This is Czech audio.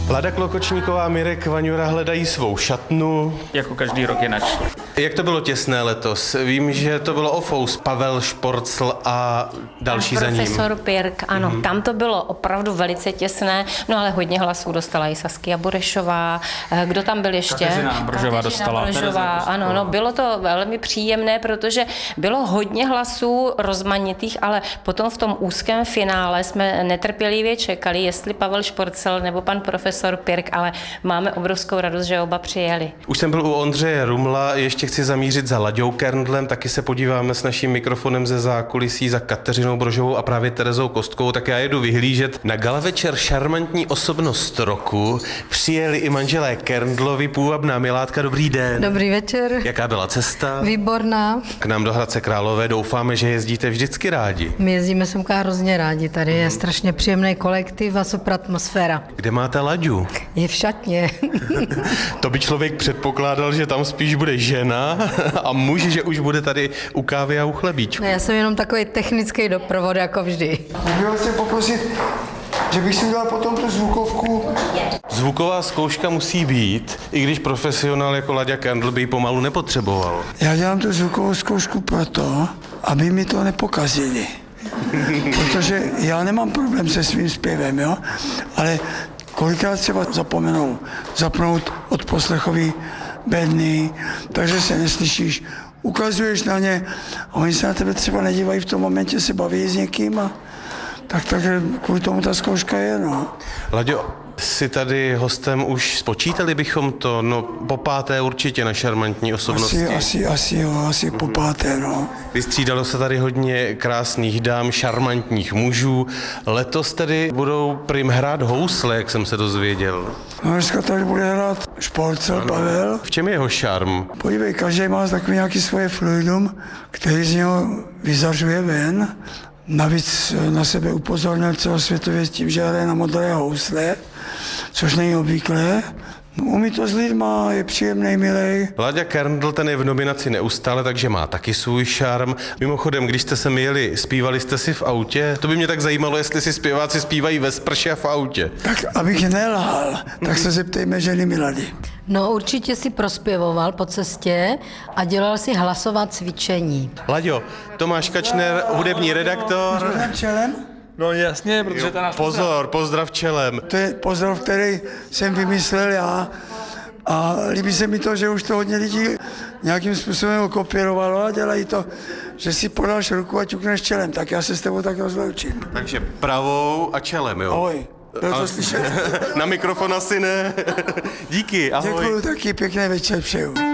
Lada Klokočníková a Mirek Vaňura hledají svou šatnu. Jako každý rok je načtu. Jak to bylo těsné letos? Vím, že to bylo o fous. Pavel Šporcl a další za ním. Profesor Pirk, ano, tam to bylo opravdu velice těsné, no ale hodně hlasů dostala i Saskia Burešová. Kdo tam byl ještě? Kateřina Ambrožová dostala. Ambrožová, ano, no, bylo to velmi příjemné, protože bylo hodně hlasů rozmanitých, ale potom v tom úzkém finále jsme netrpělivě čekali, jestli Pavel Šporcl nebo pan profesor Pirk, ale máme obrovskou radost, že oba přijeli. Už jsem byl u Ondřeje Rumla, ještě chci zamířit za Laďou Kerndlem, taky se podíváme s naším mikrofonem ze zákulisí za Kateřinou Brožovou a právě Terezou Kostkou, tak já jedu vyhlížet. Na gala večer Šarmantní osobnost roku přijeli i manželé Kerndlovi, půvabná milátka, dobrý den. Dobrý večer. Jaká byla cesta? Výborná. K nám do Hradce Králové doufáme, že jezdíte vždycky rádi. My jezdíme semka hrozně rádi, tady je strašně příjemný kolektiv a super atmosféra. Kde máte Laďu? Je v šatně. To by člověk předpokládal, že tam spíš bude žena a muž, že už bude tady u kávy a u chlebíčku. Ne, já jsem jenom takový technický doprovod, jako vždy. Můžu vás poprosit, že bych si udělal potom tu zvukovku. Zvuková zkouška musí být, i když profesionál jako Laďa Kerndl by ji pomalu nepotřeboval. Já dělám tu zvukovou zkoušku proto, aby mi to nepokazili. Protože já nemám problém se svým zpěvem, jo? Ale kolikrát třeba zapomenou zapnout odposlechový bedny, takže se neslyšíš, ukazuješ na ně a oni se na tebe třeba nedívají v tom momentě, se baví s někým a takže kvůli tomu ta zkouška je, no. Laďo, jsi tady hostem už spočítali bychom to, no po páté určitě na Šarmantní osobnosti. Asi po páté, no. Vystřídalo se tady hodně krásných dám, šarmantních mužů. Letos tedy budou prim hrát housle, jak jsem se dozvěděl. No dneska tady bude hrát Šporcl Pavel. V čem je jeho šarm? Podívej, každý má takový nějaký svoje fluidum, který z něho vyzařuje ven. Navíc na sebe upozornil celosvětově tím, že hraje na modré housle, což není obvyklé. No, umí to s lidma, je příjemnej, milej. Laďa Kerndl, ten je v nominaci neustále, takže má taky svůj šarm. Mimochodem, když jste sem jeli, zpívali jste si v autě? To by mě tak zajímalo, jestli si zpěváci zpívají ve sprše a v autě. Tak abych nelhal, tak se zeptejme ženy Milady. No určitě si prospěvoval po cestě a dělal si hlasová cvičení. Laďo, Tomáš Kačner, hudební redaktor. Pozdrav čelem? No jasně, protože to nás Pozor, pozdrav čelem. To je pozdrav, který jsem vymyslel já. A líbí se mi to, že už to hodně lidí nějakým způsobem okopírovalo a dělají to, že si podáš ruku a ťukneš čelem. Tak já se s tebou tak rozloučím. Takže pravou a čelem, jo? Ahoj. Bylo to slyšet? Na mikrofon asi ne. Díky, ahoj. Děkuju, taky pěkný večer přeju.